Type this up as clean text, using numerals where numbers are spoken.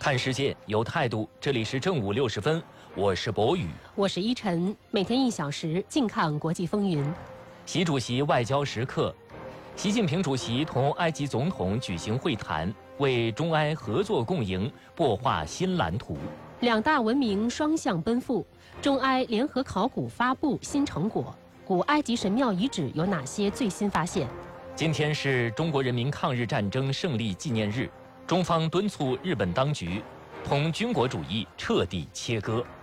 看世界有态度，这里是正午60分，我是博宇， 我是依晨，每天1小时，静看国际风云。 习主席外交时刻，习近平主席同埃及总统举行会谈，为中埃合作共赢擘画新蓝图。 两大文明双向奔赴，中埃联合考古发布新成果，古埃及神庙遗址有哪些最新发现？ 今天是中国人民抗日战争胜利纪念日，中方敦促日本当局同军国主义彻底切割。